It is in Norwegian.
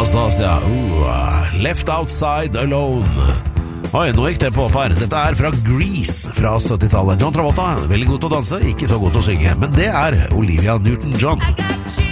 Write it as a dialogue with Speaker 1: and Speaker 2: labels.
Speaker 1: Anastasia. Left Outside Alone. Oi, nå gikk det på opp her. Dette er fra Grease fra 70-tallet. John Travolta, veldig god til å danse, ikke så god til å synge. Men det er Olivia Newton-John.